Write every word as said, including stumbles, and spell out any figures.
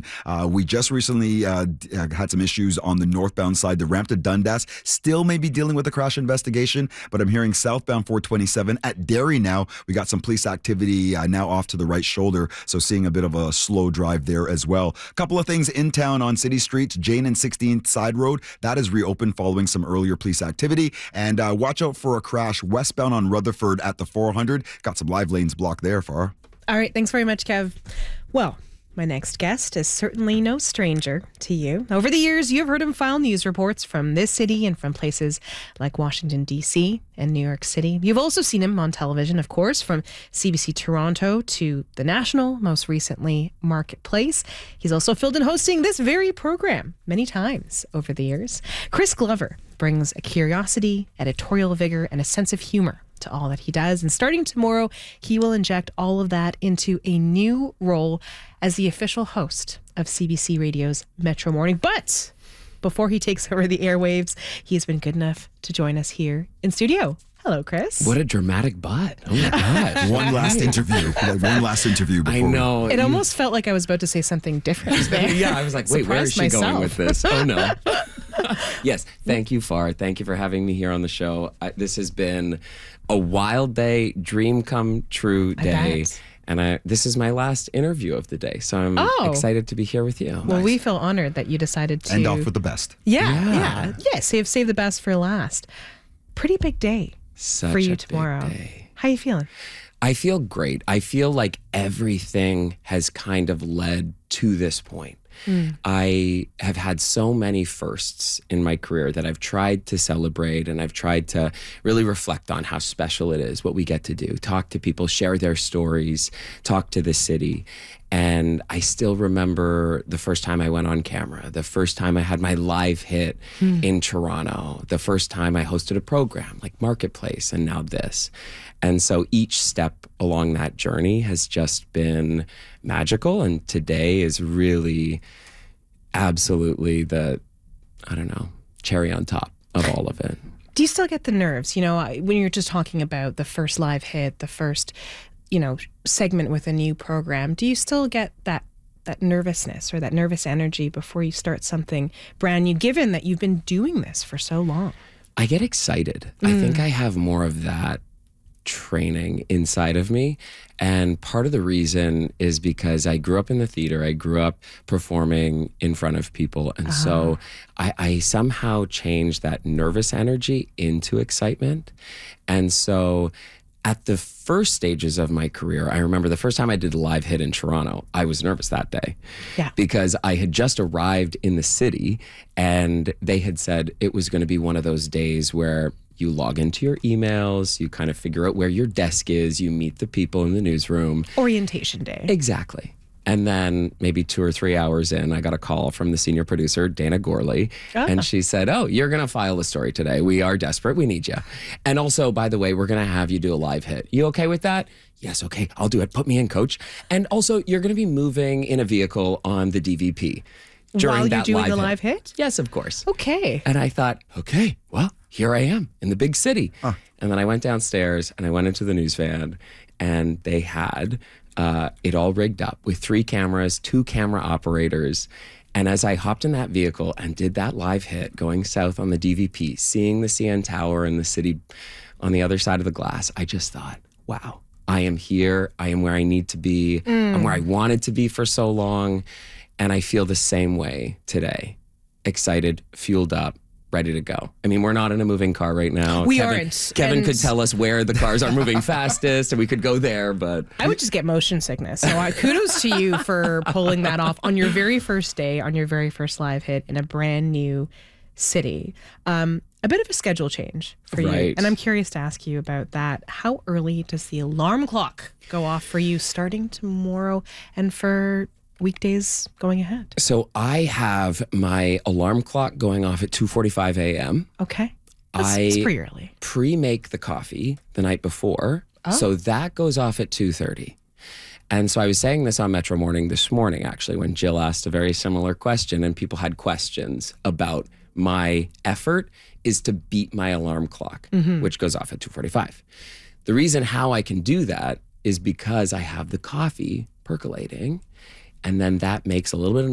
seven. Uh, we just recently uh, had some issues on the northbound side. The ramp to Dundas still may be dealing with a crash investigation, but I'm hearing southbound four twenty-seven at Derry now. We got some police activity uh, now off to the right shoulder, so seeing a bit of a slow drive there as well. A couple of things in town on city streets. Jane and sixteenth Side Road, that is reopened following some earlier police activity. And uh, watch out for a crash westbound on Rutherford at the four hundred. Got some live lanes blocked there, Far. All right, thanks very much, Kev. Well, my next guest is certainly no stranger to you. Over the years, you've heard him file news reports from this city and from places like Washington, D C and New York City. You've also seen him on television, of course, from C B C Toronto to The National, most recently Marketplace. He's also filled in hosting this very program many times over the years. Chris Glover brings a curiosity, editorial vigor, and a sense of humor to all that he does. And starting tomorrow, he will inject all of that into a new role as the official host of C B C Radio's Metro Morning. But before he takes over the airwaves, he has been good enough to join us here in studio. Hello, Chris. What a dramatic butt. Oh my God. One last interview. One last interview before I know. It almost felt like I was about to say something different there. Yeah, I was like, wait, where is she Surprised going myself. with this? Oh no. Yes, thank you, Far. Thank you for having me here on the show. I, this has been a wild day, dream come true I day. bet. And I, this is my last interview of the day, so I'm Oh. excited to be here with you. Well, we feel honored that you decided to end off with the best. Yeah, Yeah. yeah, yeah. Save save the best for last. Pretty big day Such for a you big tomorrow. day. How you feeling? I feel great. I feel like everything has kind of led to this point. Mm. I have had so many firsts in my career that I've tried to celebrate, and I've tried to really reflect on how special it is, what we get to do, talk to people, share their stories, talk to the city. And I still remember the first time I went on camera, the first time I had my live hit Mm. in Toronto, the first time I hosted a program like Marketplace, and now this. And so each step along that journey has just been magical. And today is really absolutely the, I don't know, cherry on top of all of it. Do you still get the nerves? You know, I- when you're just talking about the first live hit, the first, you know, segment with a new program, do you still get that that nervousness or that nervous energy before you start something brand new, given that you've been doing this for so long? I get excited. I think I have more of that training inside of me. And part of the reason is because I grew up in the theater. I grew up performing in front of people. And so I, I somehow changed that nervous energy into excitement. And so at the first stages of my career, I remember the first time I did a live hit in Toronto, I was nervous that day. Yeah. Because I had just arrived in the city, and they had said it was going to be one of those days where you log into your emails, you kind of figure out where your desk is, you meet the people in the newsroom. Orientation day. Exactly. And then maybe two or three hours in, I got a call from the senior producer, Dana Gorley, Ah. and she said, oh, you're going to file a story today. We are desperate. We need you. And also, by the way, we're going to have you do a live hit. You okay with that? Yes, okay, I'll do it. Put me in, coach. And also, you're going to be moving in a vehicle on the D V P during While you're that doing live the hit. live hit? Yes, of course. Okay. And I thought, okay, well, here I am in the big city. And then I went downstairs and I went into the news van, and they had uh, it all rigged up with three cameras, two camera operators. And as I hopped in that vehicle and did that live hit going south on the D V P, seeing the C N Tower and the city on the other side of the glass, I just thought, wow, I am here. I am where I need to be. I'm where I wanted to be for so long. And I feel the same way today. Excited, fueled up, ready to go. I mean, we're not in a moving car right now. We Kevin, aren't, Kevin and- could tell us where the cars are moving fastest, and we could go there, but I would just get motion sickness. So uh, kudos to you for pulling that off on your very first day, on your very first live hit in a brand new city. Um, a bit of a schedule change for you. Right. And I'm curious to ask you about that. How early does the alarm clock go off for you starting tomorrow and for weekdays going ahead? So I have my alarm clock going off at two forty-five a.m. Okay. That's, I that's pretty early. pre-make the coffee the night before. Oh. So that goes off at two thirty. And so I was saying this on Metro Morning this morning, actually, when Jill asked a very similar question and people had questions about my effort is to beat my alarm clock, Mm-hmm. which goes off at two forty-five. The reason how I can do that is because I have the coffee percolating, and then that makes a little bit of